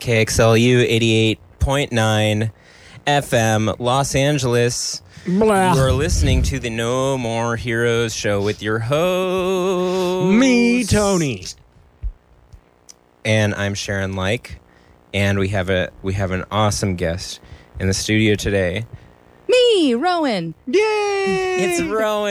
KXLU 88.9 FM, Los Angeles. Blah. You're listening to the No More Heroes show with your host, Me, Tony. And I'm Sharon Like, and we have an awesome guest in the studio today. Me, Rowan. Yay! It's Rowan.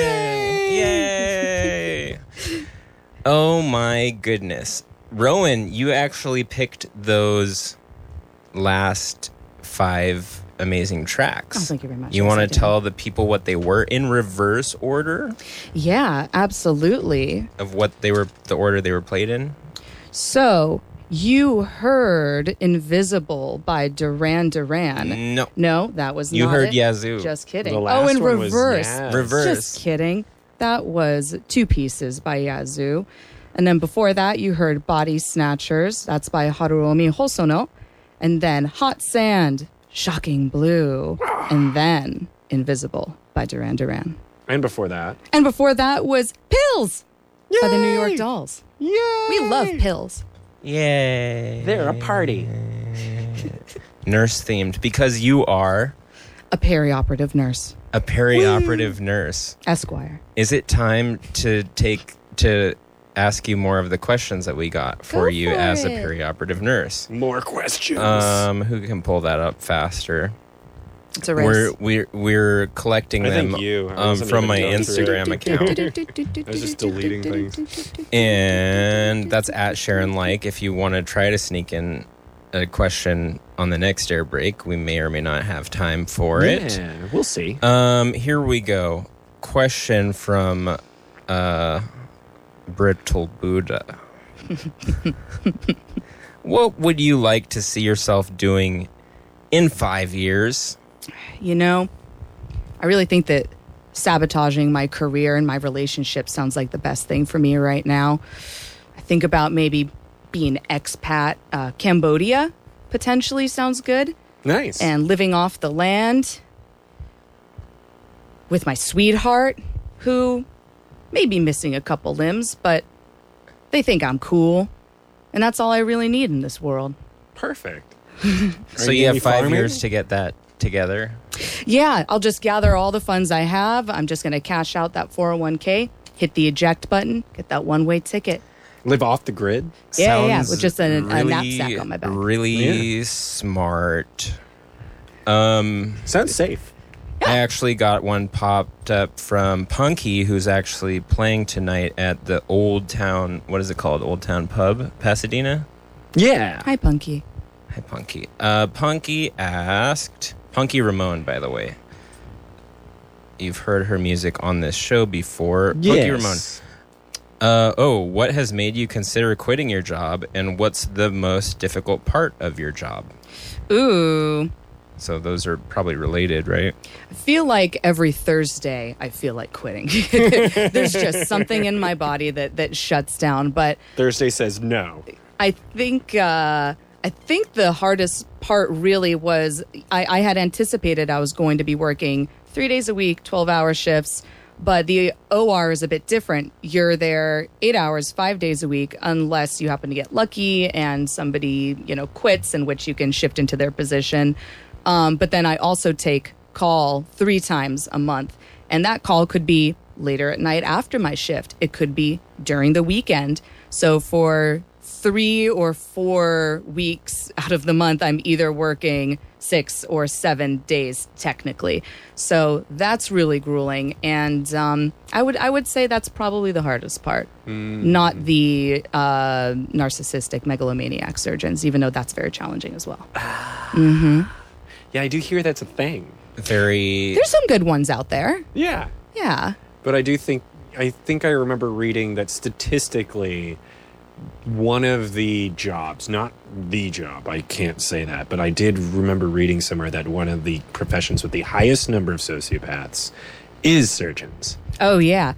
Yay! Oh my goodness. Rowan, you actually picked those last 5 amazing tracks. Oh, thank you very much. You Yes, want I to do. tell the people what they were in reverse order Yeah, absolutely. of what they were, the order they were played in? So, you heard Invisible by Duran Duran. No. No, that was You not heard it. Yazoo. Just kidding. The last in one was reverse. Yaz. Reverse. Just kidding. That was Two Pieces by Yazoo. And then before that, you heard Body Snatchers. That's by Haruomi Hosono. And then Hot Sand, Shocking Blue. And then Invisible by Duran Duran. And before that. And before that was Pills by the New York Dolls. Yay! We love Pills. Yay. They're a party. Nurse themed because you are A perioperative nurse. a perioperative nurse. Esquire. Is it time to ask you more of the questions that we got for Go you for as a it. perioperative nurse? More questions. Who can pull that up faster? It's a race. We're collecting I them think you. I wasn't from even my going through Instagram account. I was just deleting things. And that's at Sharon Like. If you want to try to sneak in a question on the next air break, we may or may not have time for it. Yeah, we'll see. Here we go. Question from Brittle Buddha. What would you like to see yourself doing in 5 years? You know, I really think that sabotaging my career and my relationship sounds like the best thing for me right now. I think about maybe being expat. Cambodia potentially sounds good. Nice. And living off the land with my sweetheart, who may be missing a couple limbs, but they think I'm cool. And that's all I really need in this world. Perfect. So you have 5 years to get that together. Yeah, I'll just gather all the funds I have. I'm just going to cash out that 401k, hit the eject button, get that one-way ticket. Live off the grid. Yeah, Sounds with just a really, knapsack on my back. Really smart. Sounds safe. I actually got one popped up from Punky, who's actually playing tonight at the Old Town, what is it called? Old Town Pub, Pasadena? Yeah. Hi, Punky. Hi, Punky. Punky asked, Punky Ramone, by the way. You've heard her music on this show before. Punky Ramone. What has made you consider quitting your job, and what's the most difficult part of your job? Ooh. So those are probably related, right? I feel like every Thursday I feel like quitting. There's just something in my body that shuts down. But Thursday says no. I think the hardest part really was I had anticipated I was going to be working 3 days a week, 12-hour shifts. But the OR is a bit different. You're there 8 hours, 5 days a week, unless you happen to get lucky and somebody, quits, in which you can shift into their position. But then I also take call 3 times a month. And that call could be later at night after my shift. It could be during the weekend. So for 3 or 4 weeks out of the month, I'm either working 6 or 7 days technically. So that's really grueling. And I would say that's probably the hardest part, not the narcissistic megalomaniac surgeons, even though that's very challenging as well. Yeah, I do hear that's a thing. There's some good ones out there. Yeah. Yeah. But I think I remember reading that statistically one of the jobs, not the job, I can't say that, but I did remember reading somewhere that one of the professions with the highest number of sociopaths is surgeons. Oh, yeah.